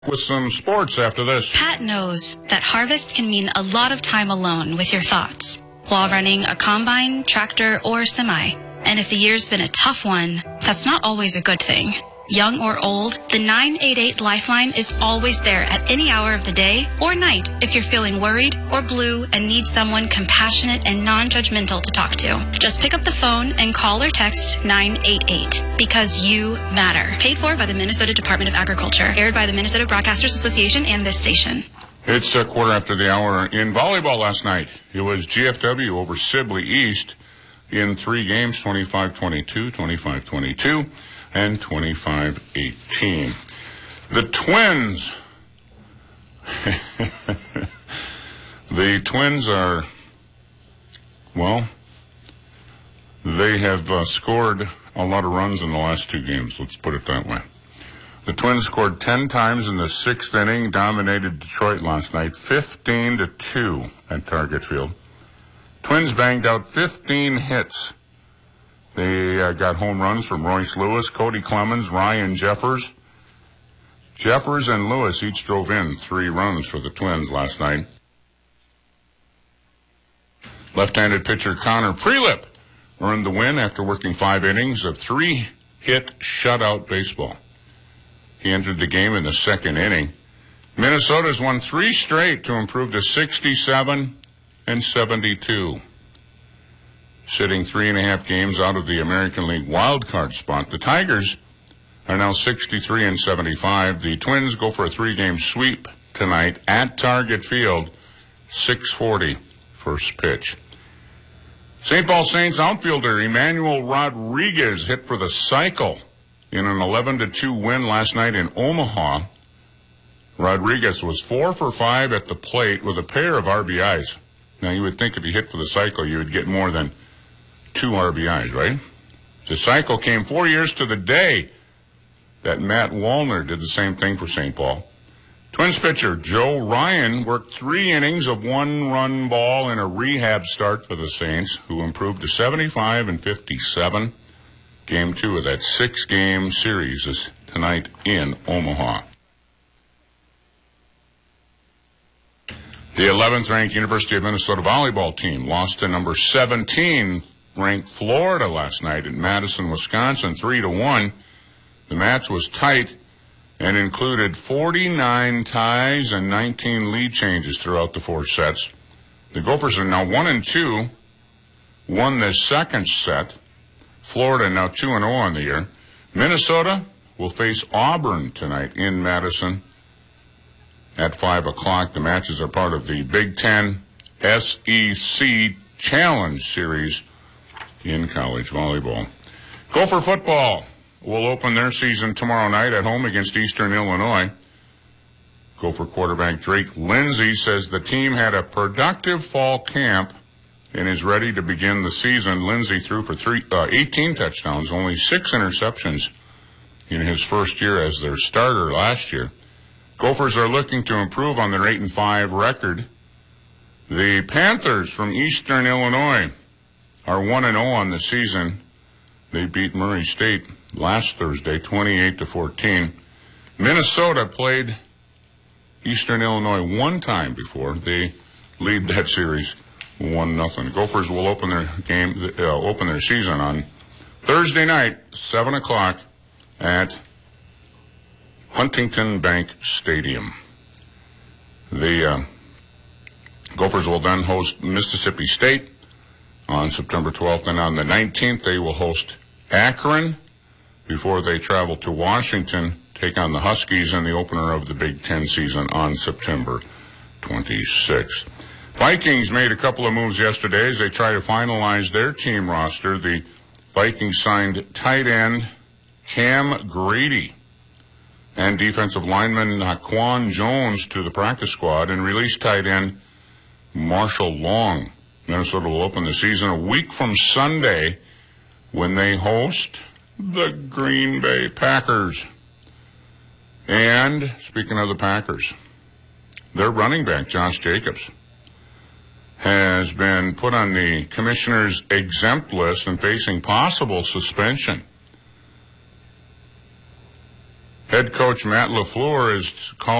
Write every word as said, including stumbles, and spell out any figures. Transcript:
With some sports after this. Pat knows that harvest can mean a lot of time alone with your thoughts while running a combine, tractor, or semi. And if the year's been a tough one, that's not always a good thing. Young or old, the nine eight eight Lifeline is always there at any hour of the day or night if you're feeling worried or blue and need someone compassionate and non-judgmental to talk to. Just pick up the phone and call or text nine eight eight because you matter. Paid for by the Minnesota Department of Agriculture. Aired by the Minnesota Broadcasters Association and this station. It's a quarter after the hour. In volleyball last night, it was G F W over Sibley East in three games, twenty-five twenty-two, twenty-five twenty-two. And twenty-five eighteen. The Twins. the Twins are, well, they have uh, scored a lot of runs in the last two games, let's put it that way. The Twins scored ten times in the sixth inning, dominated Detroit last night, fifteen to two at Target Field. Twins banged out fifteen hits. They uh, got home runs from Royce Lewis, Cody Clemens, Ryan Jeffers. Jeffers and Lewis each drove in three runs for the Twins last night. Left-handed pitcher Connor Prelip earned the win after working five innings of three-hit shutout baseball. He entered the game in the second inning. Minnesota's won three straight to improve to sixty-seven and seventy-two. Sitting three and a half games out of the American League wildcard spot. The Tigers are now sixty-three and seventy-five. The Twins go for a three-game sweep tonight at Target Field, six forty first pitch. Saint Paul Saints outfielder Emmanuel Rodriguez hit for the cycle in an eleven to two win last night in Omaha. Rodriguez was four for five at the plate with a pair of R B Is. Now, you would think if you hit for the cycle, you would get more than two R B Is, right? The cycle came four years to the day that Matt Wallner did the same thing for Saint Paul. Twins pitcher Joe Ryan worked three innings of one-run ball in a rehab start for the Saints, who improved to seventy-five and fifty-seven. Game two of that six-game series is tonight in Omaha. The eleventh ranked University of Minnesota volleyball team lost to number seventeen ranked Florida last night in Madison, Wisconsin, three to one. The match was tight and included forty-nine ties and nineteen lead changes throughout the four sets. The Gophers are now one and two, won the second set. Florida now two and oh on the year. Minnesota will face Auburn tonight in Madison at five o'clock. The matches are part of the Big Ten S E C Challenge Series in college volleyball. Gopher football will open their season tomorrow night at home against Eastern Illinois. Gopher quarterback Drake Lindsey says the team had a productive fall camp and is ready to begin the season. Lindsey threw for three, uh, eighteen touchdowns, only six interceptions in his first year as their starter last year. Gophers are looking to improve on their eight and five record. The Panthers from Eastern Illinois are one and oh on the season. They beat Murray State last Thursday, twenty-eight to fourteen. Minnesota played Eastern Illinois one time before. They lead that series one nothing. Gophers will open their game, uh, open their season on Thursday night, seven o'clock at Huntington Bank Stadium. The uh, Gophers will then host Mississippi State on September twelfth, and on the nineteenth they will host Akron before they travel to Washington, take on the Huskies in the opener of the Big Ten season on September twenty-sixth. Vikings made a couple of moves yesterday as they try to finalize their team roster. The Vikings signed tight end Cam Grady and defensive lineman Naquan Jones to the practice squad and released tight end Marshall Long. Minnesota will open the season a week from Sunday when they host the Green Bay Packers. And speaking of the Packers, their running back, Josh Jacobs, has been put on the commissioner's exempt list and facing possible suspension. Head coach Matt LaFleur is called